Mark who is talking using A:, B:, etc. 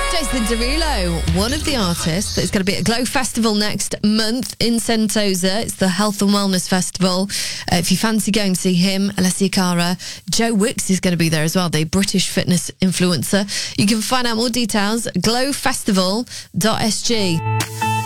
A: Jason Derulo, one of the artists that's going to be at Glow Festival next month in Sentosa. It's the Health and Wellness Festival. If you fancy going to see him, Alessia Cara, Joe Wicks is going to be there as well, the British fitness influencer. You can find out more details, glowfestival.sg.